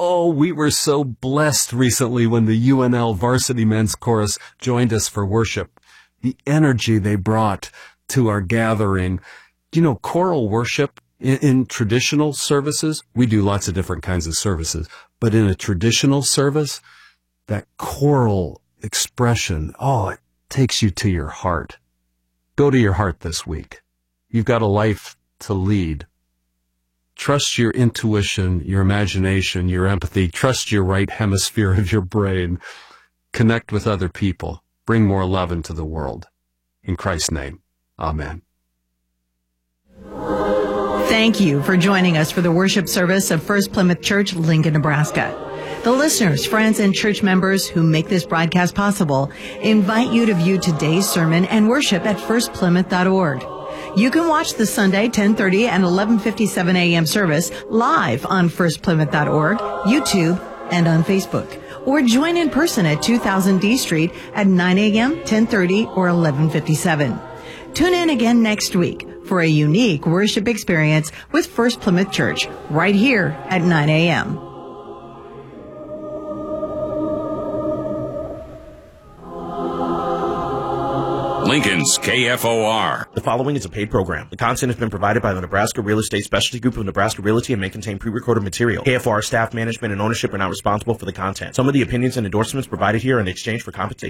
Oh, we were so blessed recently when the UNL Varsity Men's Chorus joined us for worship. The energy they brought to our gathering. You know, choral worship in traditional services, we do lots of different kinds of services, but in a traditional service, that choral expression, it takes you to your heart. Go to your heart this week. You've got a life to lead. Trust your intuition, your imagination, your empathy. Trust your right hemisphere of your brain. Connect with other people. Bring more love into the world. In Christ's name, amen. Thank you for joining us for the worship service of First Plymouth Church, Lincoln, Nebraska. The listeners, friends, and church members who make this broadcast possible invite you to view today's sermon and worship at firstplymouth.org. You can watch the Sunday 10:30 and 11:57 a.m. service live on firstplymouth.org, YouTube, and on Facebook. Or join in person at 2000 D Street at 9 a.m., 10:30, or 11:57. Tune in again next week for a unique worship experience with First Plymouth Church right here at 9 a.m. Lincoln's KFOR. The following is a paid program. The content has been provided by the Nebraska Real Estate Specialty Group of Nebraska Realty and may contain pre-recorded material. KFOR staff, management, and ownership are not responsible for the content. Some of the opinions and endorsements provided here are in exchange for compensation.